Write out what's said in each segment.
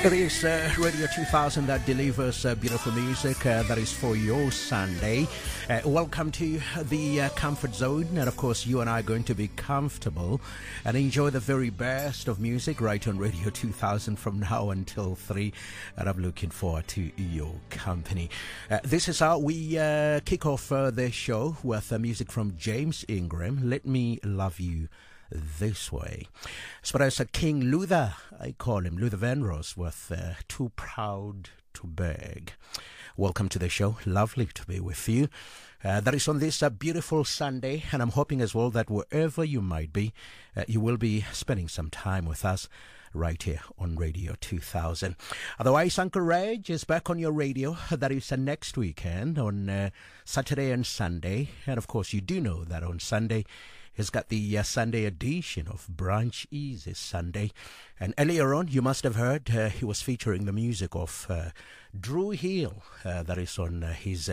It is Radio 2000 that delivers beautiful music that is for your Sunday. Welcome to the Comfort Zone. And of course, you and I are going to be comfortable and enjoy the very best of music right on Radio 2000 from now until 3. And I'm looking forward to your company. This is how we kick off the show with music from James Ingram. Let Me Love You This Way. As far as King Luther, I call him Luther Vandross, with Too Proud to Beg. Welcome to the show. Lovely to be with you. That is on this beautiful Sunday, and I'm hoping as well that wherever you might be, you will be spending some time with us right here on Radio 2000. Otherwise, Uncle Reg is back on your radio. That is next weekend on Saturday and Sunday. And of course, you do know that on Sunday, he's got the Sunday edition of Branch Easy Sunday. And earlier on, you must have heard he was featuring the music of Drew Hill. That is on his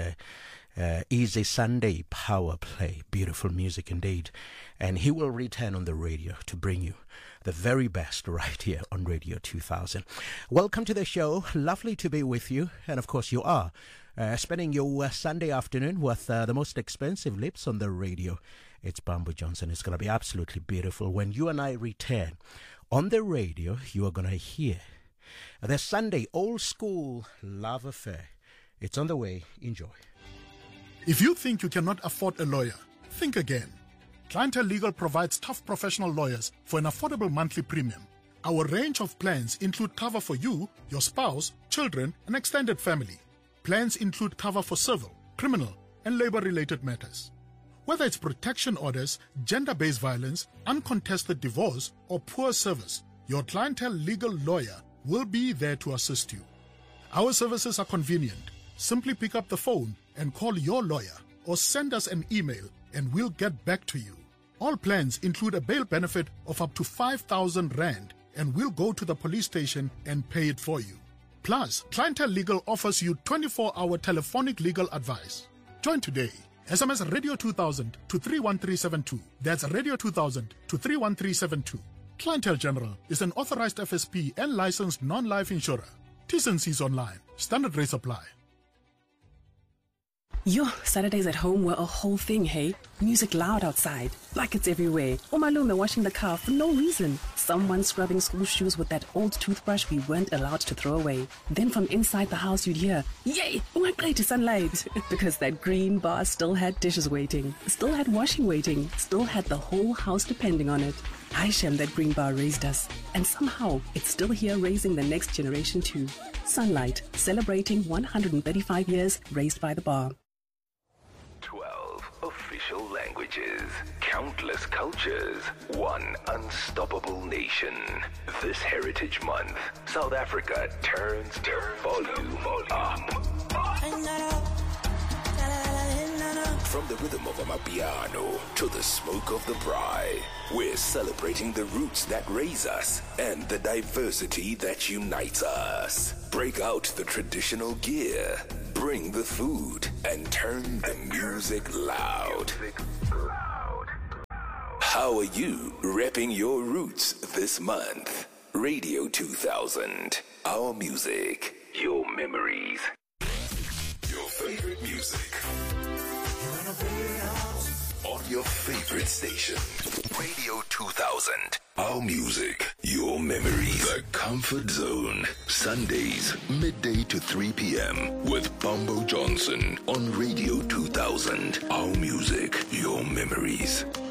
Easy Sunday Power Play. Beautiful music indeed. And he will return on the radio to bring you the very best right here on Radio 2000. Welcome to the show. Lovely to be with you. And of course, you are spending your Sunday afternoon with the most expensive lips on the radio. It's Bambo Johnson. It's going to be absolutely beautiful. When you and I return on the radio, you are going to hear the Sunday old school love affair. It's on the way. Enjoy. If you think you cannot afford a lawyer, think again. Clientele Legal provides tough professional lawyers for an affordable monthly premium. Our range of plans include cover for you, your spouse, children, and extended family. Plans include cover for civil, criminal, and labor-related matters. Whether it's protection orders, gender-based violence, uncontested divorce, or poor service, your Clientele Legal lawyer will be there to assist you. Our services are convenient. Simply pick up the phone and call your lawyer or send us an email and we'll get back to you. All plans include a bail benefit of up to 5,000 Rand and we'll go to the police station and pay it for you. Plus, Clientele Legal offers you 24-hour telephonic legal advice. Join today. SMS Radio 2000 to 31372. That's Radio 2000 to 31372. Clientele General is an authorized FSP and licensed non-life insurer. T's and C's online. Standard rates apply. Yo, Saturdays at home were a whole thing, hey? Music loud outside, like it's everywhere. Umalume washing the car for no reason. Someone scrubbing school shoes with that old toothbrush we weren't allowed to throw away. Then from inside the house you'd hear, yay, ungaqedi sunlight. Because that green bar still had dishes waiting, still had washing waiting, still had the whole house depending on it. Shem, that green bar raised us. And somehow, it's still here raising the next generation too. Sunlight, celebrating 135 years raised by the bar. 12 official languages, countless cultures, one unstoppable nation. This Heritage Month, South Africa turns the volume up. From the rhythm of Amapiano to the smoke of the braai, we're celebrating the roots that raise us and the diversity that unites us. Break out the traditional gear, bring the food, and turn the music loud. How are you repping your roots this month? Radio 2000, our music, your memories. Your favorite music. On your favorite station. Radio 2000. Our music, your memories. The Comfort Zone. Sundays, midday to 3 p.m. with Bambo Johnson on Radio 2000. Our music, your memories.